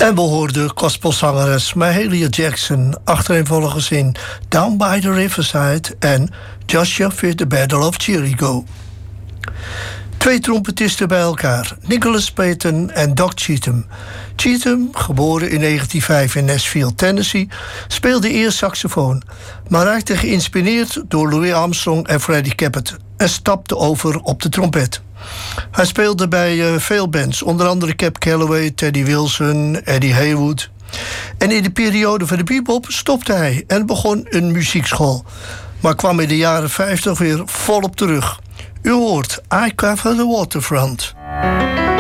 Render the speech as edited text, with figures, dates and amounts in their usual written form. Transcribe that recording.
En we hoorden gospelzangeres Mahalia Jackson achtereenvolgens in Down by the Riverside en Joshua for the Battle of Jericho. 2 trompetisten bij elkaar, Nicholas Payton en Doc Cheatham. Cheatham, geboren in 1905 in Nashville, Tennessee, speelde eerst saxofoon, maar raakte geïnspireerd door Louis Armstrong en Freddie Caput en stapte over op de trompet. Hij speelde bij veel bands, onder andere Cab Calloway, Teddy Wilson, Eddie Haywood. En in de periode van de bebop stopte hij en begon een muziekschool, maar kwam in de jaren 50 weer volop terug. U hoort I Cover the Waterfront.